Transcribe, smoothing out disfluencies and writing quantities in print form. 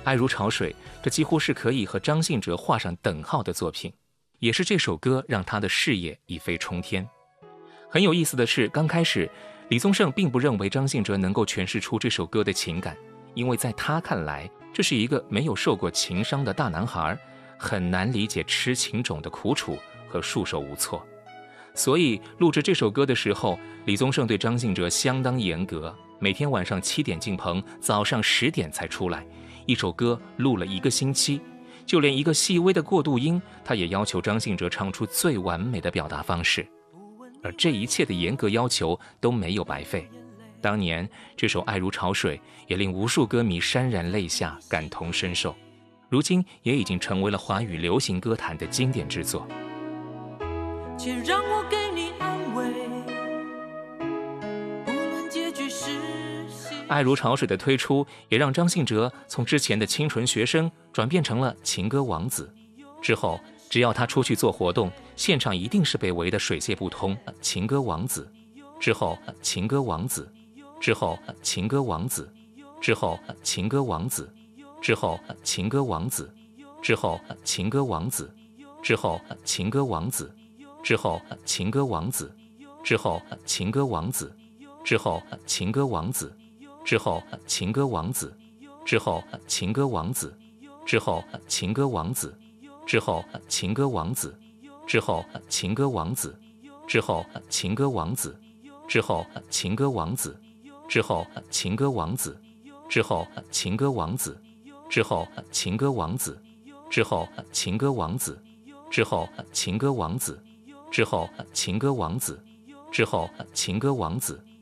爱如潮水，这几乎是可以和张信哲画上等号的作品，也是这首歌让他的事业一飞冲天。很有意思的是，刚开始李宗盛并不认为张信哲能够诠释出这首歌的情感，因为在他看来，这是一个没有受过情伤的大男孩，很难理解痴情种的苦楚和束手无措。所以录制这首歌的时候，李宗盛对张信哲相当严格，每天晚上7点进棚，早上10点才出来。一首歌录了1个星期，就连一个细微的过渡音，他也要求张信哲唱出最完美的表达方式。而这一切的严格要求都没有白费。当年这首《爱如潮水》也令无数歌迷潸然泪下，感同身受，如今也已经成为了华语流行歌坛的经典之作。 且让我给你安慰，无论结局是喜。 爱如潮水的推出，也让张信哲从之前的清纯学生转变成了情歌王子。之后，只要他出去做活动，现场一定是被围得水泄不通。情歌王子，之后情歌王子，之后情歌王子，之后情歌王子，之后情歌王子，之后情歌王子，之后情歌王子。之后情歌王子，之后情歌王子，之后情歌王子，之后情歌王子，之后情歌王子，之后情歌王子，之后情歌王子，之后情歌王子，之后情歌王子，之后情歌王子，之后情歌王子，之后情歌王子，之后情歌王子，之后情歌王子，之后情歌王子，之后情歌王子，之后情歌王子，